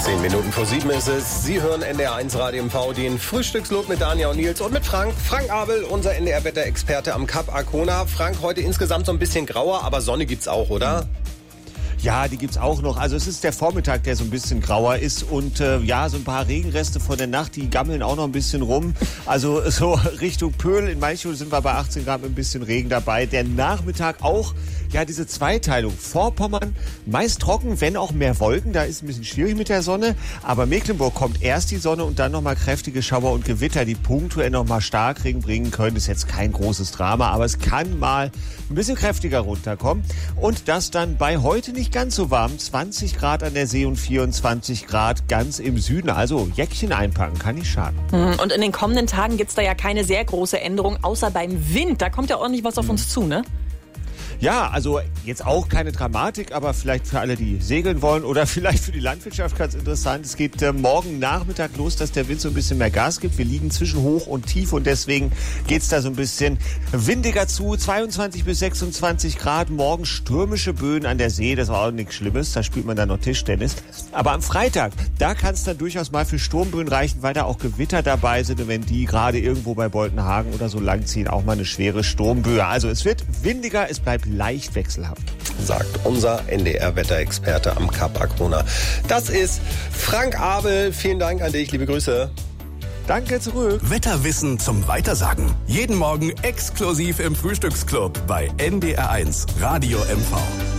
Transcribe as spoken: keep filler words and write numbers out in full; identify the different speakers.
Speaker 1: Zehn Minuten vor sieben ist es. Sie hören N D R eins Radio M V, den Frühstückslot mit Dania und Nils und mit Frank. Frank Abel, unser N D R-Wetterexperte am Kap Arkona. Frank, heute insgesamt so ein bisschen grauer, aber Sonne gibt's auch, oder?
Speaker 2: Ja, die gibt's auch noch. Also es ist der Vormittag, der so ein bisschen grauer ist und äh, ja, so ein paar Regenreste von der Nacht, die gammeln auch noch ein bisschen rum. Also so Richtung Pöhl, in Malchow sind wir bei achtzehn Grad mit ein bisschen Regen dabei. Der Nachmittag auch, ja, diese Zweiteilung. Vorpommern meist trocken, wenn auch mehr Wolken, da ist ein bisschen schwierig mit der Sonne. Aber Mecklenburg kommt erst die Sonne und dann nochmal kräftige Schauer und Gewitter, die punktuell nochmal Starkregen bringen können. Ist jetzt kein großes Drama, aber es kann mal ein bisschen kräftiger runterkommen. Und das dann bei heute nicht ganz so warm, zwanzig Grad an der See und vierundzwanzig Grad ganz im Süden. Also Jäckchen einpacken, kann nicht schaden.
Speaker 3: Und in den kommenden Tagen gibt's da ja keine sehr große Änderung, außer beim Wind. Da kommt ja ordentlich was auf uns zu, ne?
Speaker 2: Ja, also jetzt auch keine Dramatik, aber vielleicht für alle, die segeln wollen oder vielleicht für die Landwirtschaft ganz interessant. Es geht äh, morgen Nachmittag los, dass der Wind so ein bisschen mehr Gas gibt. Wir liegen zwischen hoch und tief und deswegen geht's da so ein bisschen windiger zu. zweiundzwanzig bis sechsundzwanzig Grad, morgen stürmische Böen an der See, das war auch nichts Schlimmes, da spielt man dann noch Tischtennis. Aber am Freitag, da kann es dann durchaus mal für Sturmböen reichen, weil da auch Gewitter dabei sind und wenn die gerade irgendwo bei Boltenhagen oder so langziehen, auch mal eine schwere Sturmböe. Also es wird windiger, es bleibt leicht wechselhaft.
Speaker 1: Sagt unser N D R-Wetterexperte am Kap Arkona. Das ist Frank Abel. Vielen Dank an dich. Liebe Grüße.
Speaker 2: Danke zurück.
Speaker 4: Wetterwissen zum Weitersagen. Jeden Morgen exklusiv im Frühstücksclub bei N D R eins Radio M V.